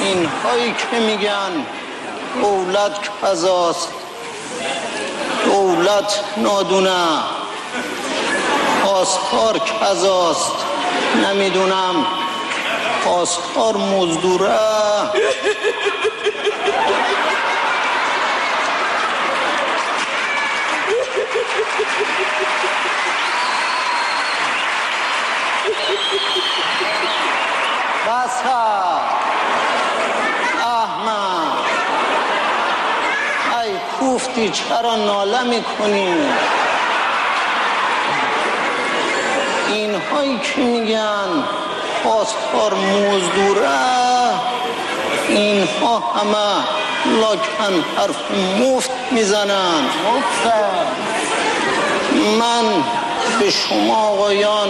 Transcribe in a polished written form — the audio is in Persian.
این هایی که میگن دولت کذاست، دولت نادونه، پاسدار کذاست، نمیدونم پاسدار مزدوره. بسا احمد، ای کوفتی چرا ناله میکنی؟ این هایی که میگن پاسدار مزدوره، اینها همه لاکن حرف مفت میزنن. من به شما آقایان